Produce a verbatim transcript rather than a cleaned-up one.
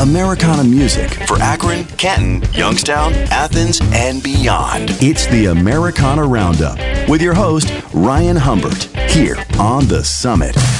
Americana music for Akron, Canton, Youngstown, Athens, and beyond. It's the Americana Roundup with your host, Ryan Humbert, here on The Summit.